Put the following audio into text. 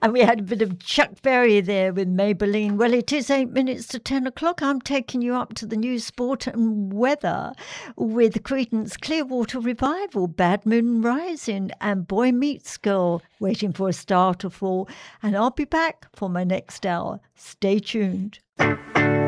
And we had a bit of Chuck Berry there with Maybelline. Well, it is 8 minutes to 10 o'clock. I'm taking you up to the news, sport and weather with Creedence Clearwater Revival, Bad Moon Rising and Boy Meets Girl, Waiting for a Star to Fall. And I'll be back for my next hour. Stay tuned.